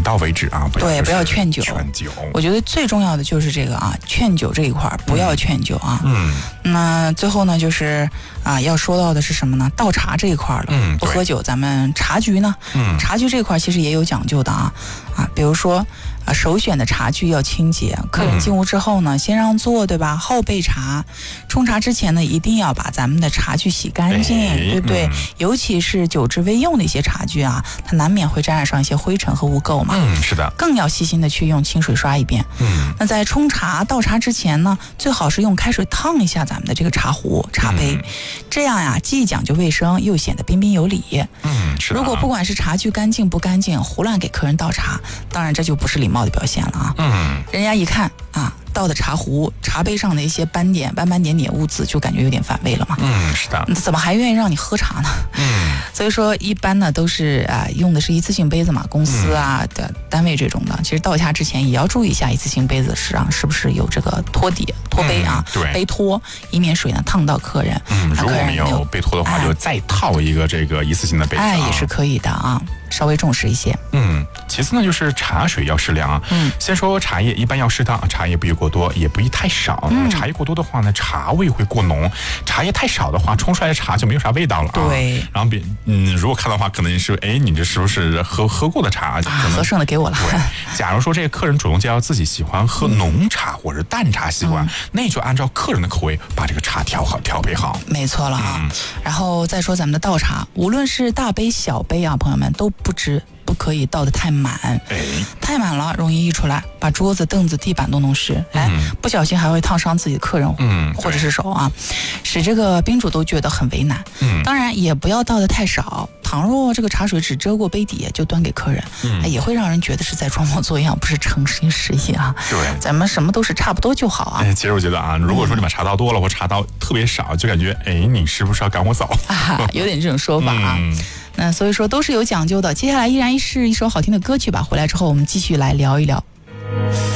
点到为止啊， 不要劝酒。我觉得最重要的就是这个啊，劝酒这一块不要劝酒啊。那最后呢，就是要说到的是什么呢？倒茶这一块了。不喝酒，咱们茶局呢？茶局这一块其实也有讲究的啊，比如说。首选的茶具要清洁，客人进屋之后呢，先让座，对吧？后备茶，冲茶之前呢，一定要把咱们的茶具洗干净，对不对？尤其是久治未用的一些茶具啊，它难免会沾染上一些灰尘和污垢嘛。 是的。 更要细心的去用清水刷一遍。那在冲茶倒茶之前呢，最好是用开水烫一下咱们的这个茶壶、茶杯，这样呀，既讲究卫生，又显得彬彬有礼。 是的。 如果不管是茶具干净不干净，胡乱给客人倒茶，当然这就不是礼貌的表现了啊。人家一看啊，倒的茶壶、茶杯上的一些斑点点污渍，就感觉有点反胃了嘛。 是的。 怎么还愿意让你喝茶呢？所以说一般呢都是用的是一次性杯子嘛，公司的单位这种的，其实倒茶之前也要注意一下一次性杯子是不是有这个托杯啊，杯托，以免水呢烫到客人。 如果没有杯托的话，就再套一个这个一次性的杯子， 也是可以的啊。稍微重视一些。 其次呢，就是茶水要适量啊。先说茶叶一般要适当，茶叶不宜过多，也不宜太少。茶叶过多的话呢，茶味会过浓；茶叶太少的话，冲出来的茶就没有啥味道了啊。 对。 然后如果看的话，可能是你这是不是喝过的茶？ 喝剩的给我了。 对。假如说这个客人主动介绍自己喜欢喝浓茶或者淡茶习惯，那就按照客人的口味把这个茶调配好。 没错了啊。然后再说咱们的倒茶，无论是大杯小杯啊，朋友们都不可以倒得太满，太满了容易溢出来，把桌子、凳子、地板都弄湿，不小心还会烫伤自己的客人或者是手啊，使这个宾主都觉得很为难。当然也不要倒得太少，倘若这个茶水只遮过杯底就端给客人，也会让人觉得是在装模作样，不是诚心实意啊。 对， 咱们什么都是差不多就好啊。 其实我觉得啊，如果说你把茶倒多了或茶倒特别少，就感觉你是不是要赶我走？ 有点这种说法啊。那所以说都是有讲究的。接下来依然是一首好听的歌曲吧，回来之后我们继续来聊一聊。